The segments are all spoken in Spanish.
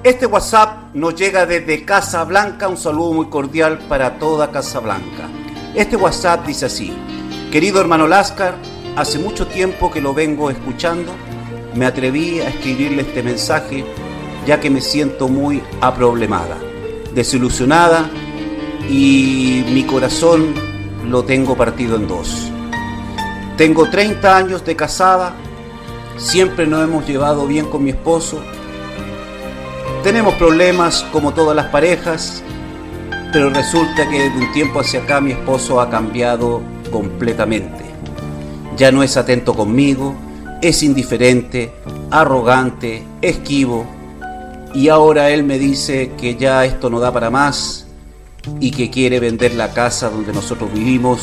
Este WhatsApp nos llega desde Casablanca, un saludo muy cordial para toda Casablanca. Este WhatsApp dice así: querido hermano Láscar, hace mucho tiempo que lo vengo escuchando, me atreví a escribirle este mensaje ya que me siento muy aproblemada, desilusionada y mi corazón lo tengo partido en dos. Tengo 30 años de casada, siempre nos hemos llevado bien con mi esposo. Tenemos problemas como todas las parejas, pero resulta que desde un tiempo hacia acá mi esposo ha cambiado completamente. Ya no es atento conmigo, es indiferente, arrogante, esquivo, y ahora él me dice que ya esto no da para más y que quiere vender la casa donde nosotros vivimos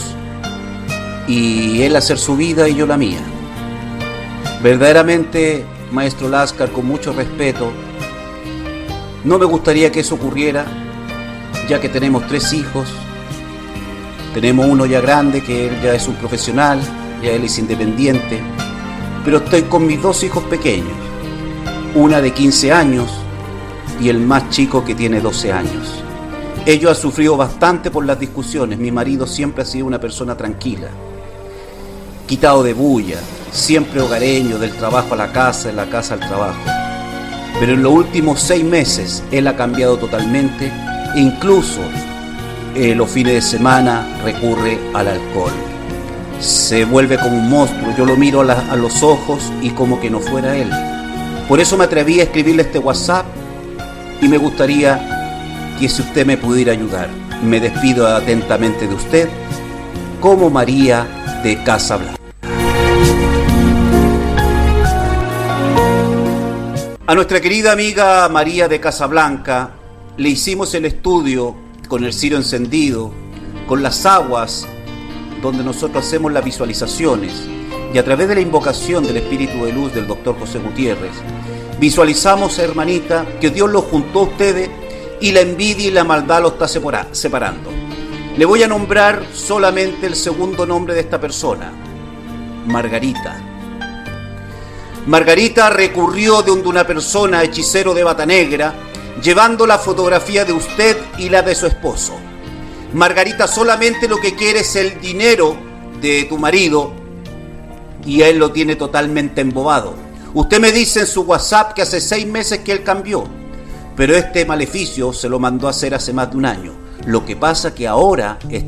y él hacer su vida y yo la mía. Verdaderamente, maestro Láscar, con mucho respeto, no me gustaría que eso ocurriera, ya que tenemos 3 hijos. Tenemos uno ya grande, que él ya es un profesional, ya él es independiente, pero estoy con mis 2 hijos pequeños, una de 15 años y el más chico que tiene 12 años. Ellos han sufrido bastante por las discusiones. Mi marido siempre ha sido una persona tranquila, quitado de bulla, siempre hogareño, del trabajo a la casa, de la casa al trabajo. Pero en los últimos 6 meses él ha cambiado totalmente e incluso los fines de semana recurre al alcohol. Se vuelve como un monstruo, yo lo miro a los ojos y como que no fuera él. Por eso me atreví a escribirle este WhatsApp y me gustaría que si usted me pudiera ayudar. Me despido atentamente de usted, como María de Casablanca. A nuestra querida amiga María de Casablanca le hicimos el estudio con el cirio encendido, con las aguas donde nosotros hacemos las visualizaciones, y a través de la invocación del Espíritu de Luz del Dr. José Gutiérrez, visualizamos, hermanita, que Dios los juntó a ustedes y la envidia y la maldad los está separando. Le voy a nombrar solamente el segundo nombre de esta persona: Margarita. Margarita recurrió de una persona, hechicero de bata negra, llevando la fotografía de usted y la de su esposo. Margarita solamente lo que quiere es el dinero de tu marido y él lo tiene totalmente embobado. Usted me dice en su WhatsApp que hace 6 meses que él cambió, pero este maleficio se lo mandó a hacer hace más de un año. Lo que pasa que ahora